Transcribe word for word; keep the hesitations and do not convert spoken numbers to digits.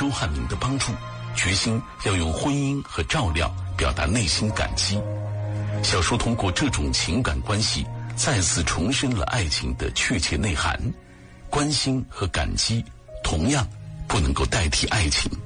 周汉民的帮助，决心要用婚姻和照料表达内心感激。小说通过这种情感关系再次重申了爱情的确切内涵，关心和感激同样不能够代替爱情。